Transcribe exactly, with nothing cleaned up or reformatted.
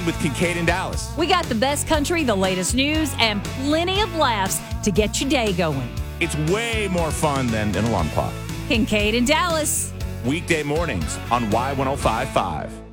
nine with Kincaid and Dallas. We got the best country, the latest news, and plenty of laughs to get your day going. It's way more fun than an alarm clock. Kincaid and Dallas. Weekday mornings on Y ten fifty-five.